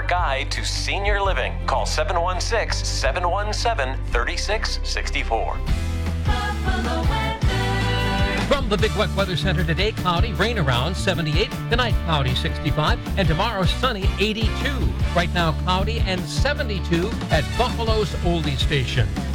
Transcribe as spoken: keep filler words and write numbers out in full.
guide to senior living. Call seven one six, seven one seven, three six six four. From the Big Wet Weather Center today, cloudy, rain around seventy-eight. Tonight, cloudy, sixty-five. And tomorrow, sunny, eighty-two. Right now, cloudy and seventy-two at Buffalo's Oldie Station.